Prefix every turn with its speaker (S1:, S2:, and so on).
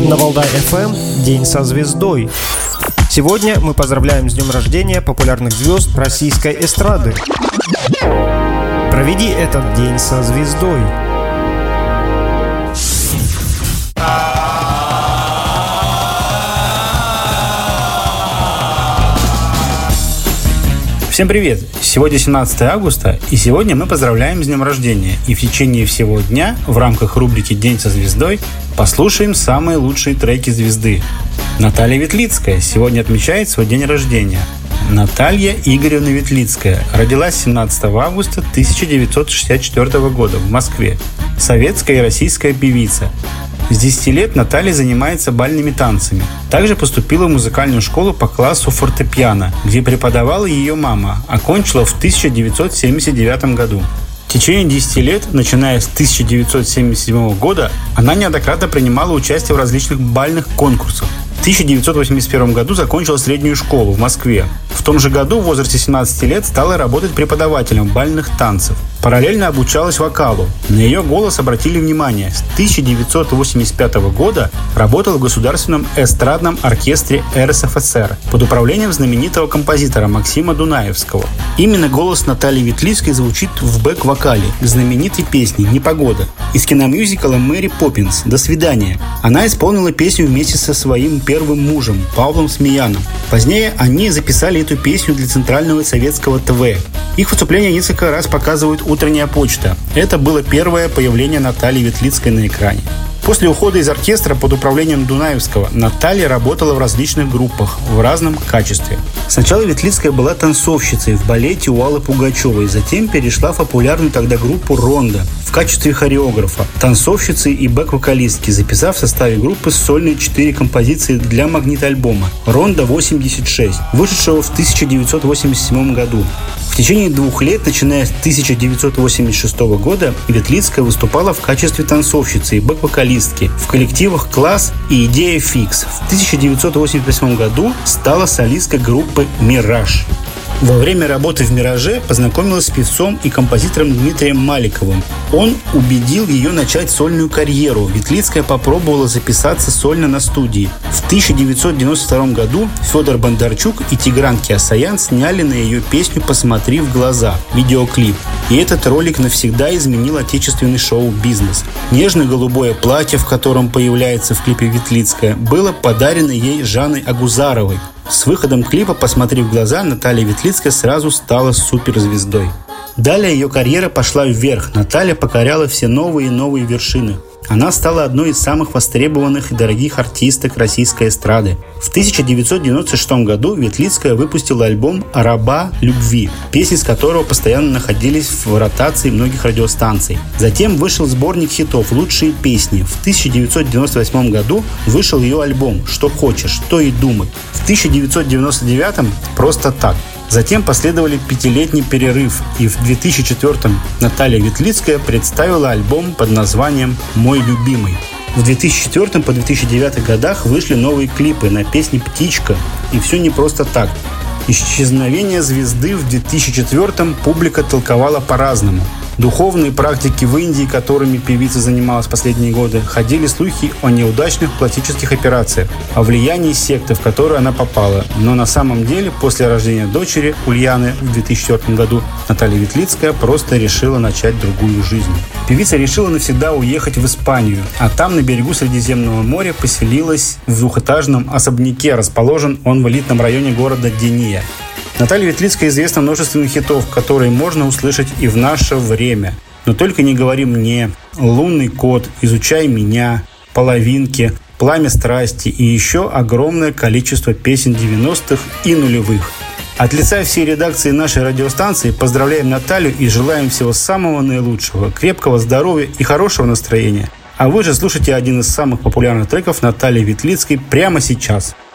S1: На Валдай FM День со звездой. Сегодня мы поздравляем с днем рождения популярных звезд российской эстрады. Проведи этот день со звездой.
S2: Всем привет! Сегодня 17 августа, и сегодня мы поздравляем с днем рождения. И в течение всего дня в рамках рубрики «День со звездой» послушаем самые лучшие треки звезды. Наталья Ветлицкая сегодня отмечает свой день рождения. Наталья Игоревна Ветлицкая родилась 17 августа 1964 года в Москве. Советская и российская певица. С 10 лет Наталья занимается бальными танцами. Также поступила в музыкальную школу по классу фортепиано, где преподавала ее мама. Окончила в 1979 году. В течение 10 лет, начиная с 1977 года, она неоднократно принимала участие в различных бальных конкурсах. В 1981 году закончила среднюю школу в Москве. В том же году в возрасте 17 лет стала работать преподавателем бальных танцев. Параллельно обучалась вокалу. На ее голос обратили внимание. С 1985 года работала в Государственном эстрадном оркестре РСФСР под управлением знаменитого композитора Максима Дунаевского. Именно голос Натальи Ветлицкой звучит в бэк-вокале знаменитой песни «Непогода» из киномюзикла «Мэри Поппинс. До свидания». Она исполнила песню вместе со своим первым мужем Павлом Смеяном. Позднее они записали эту песню для Центрального советского ТВ. Их выступление несколько раз показывает «Утренняя почта». Это было первое появление Натальи Ветлицкой на экране. После ухода из оркестра под управлением Дунаевского Наталья работала в различных группах в разном качестве. Сначала Ветлицкая была танцовщицей в балете у Аллы Пугачевой, затем перешла в популярную тогда группу «Ронда» в качестве хореографа, танцовщицы и бэк-вокалистки, записав в составе группы сольные 4 композиции для магнит-альбома «Ронда-86», вышедшего в 1987 году. В течение 2 лет, начиная с 1986 года, Ветлицкая выступала в качестве танцовщицы и бэк-вокалистки в коллективах «Класс» и «Идея Фикс». В 1988 году стала солисткой группы «Мираж». Во время работы в «Мираже» познакомилась с певцом и композитором Дмитрием Маликовым. Он убедил ее начать сольную карьеру. Ветлицкая попробовала записаться сольно на студии. В 1992 году Федор Бондарчук и Тигран Кеосаян сняли на ее песню «Посмотри в глаза» видеоклип. И этот ролик навсегда изменил отечественный шоу-бизнес. Нежно-голубое платье, в котором появляется в клипе Ветлицкая, было подарено ей Жанной Агузаровой. С выходом клипа «Посмотри в глаза» Наталья Ветлицкая сразу стала суперзвездой. Далее ее карьера пошла вверх. Наталья покоряла все новые и новые вершины. Она стала одной из самых востребованных и дорогих артисток российской эстрады. В 1996 году Ветлицкая выпустила альбом «Раба любви», песни с которого постоянно находились в ротации многих радиостанций. Затем вышел сборник хитов «Лучшие песни». В 1998 году вышел ее альбом «Что хочешь, то и думай». В 1999 «Просто так». Затем последовали 5-летний перерыв, и в 2004-м Наталья Ветлицкая представила альбом под названием «Мой любимый». В 2004 по 2009 годах вышли новые клипы на песни «Птичка» и «Все не просто так». Исчезновение звезды в 2004-м публика толковала по-разному. Духовные практики в Индии, которыми певица занималась последние годы, ходили слухи о неудачных пластических операциях, о влиянии секты, в которую она попала. Но на самом деле, после рождения дочери Ульяны в 2004 году, Наталья Ветлицкая просто решила начать другую жизнь. Певица решила навсегда уехать в Испанию, а там на берегу Средиземного моря поселилась в 2-этажном особняке, расположен он в элитном районе города Дения. Наталья Ветлицкая известна множеством хитов, которые можно услышать и в наше время. «Но только не говори мне», «Лунный кот», «Изучай меня», «Половинки», «Пламя страсти» и еще огромное количество песен 90-х и нулевых. От лица всей редакции нашей радиостанции поздравляем Наталью и желаем всего самого наилучшего, крепкого здоровья и хорошего настроения. А вы же слушайте один из самых популярных треков Натальи Ветлицкой прямо сейчас.